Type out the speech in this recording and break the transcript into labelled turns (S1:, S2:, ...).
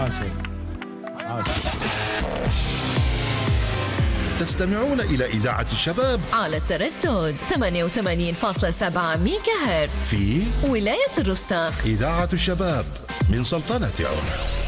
S1: آسف.
S2: تستمعون إلى إذاعة الشباب
S3: على التردد 88.7 ميجا هرتز
S2: في
S3: ولاية الرستاق.
S2: إذاعة الشباب من سلطنة عمان.